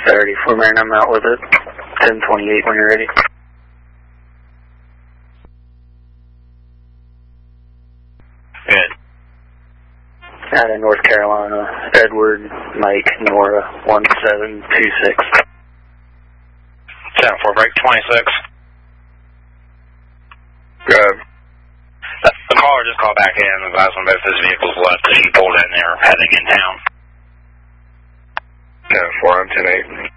30 for man, I'm out with it. 1028 when you're ready. Good. Out in North Carolina, Edward, Mike, Nora, 1726. 7-4, break 26. Good. The caller just called back in. The guys on both his vehicles left as she pulled in there, heading in town. 10-4, I'm 10-8.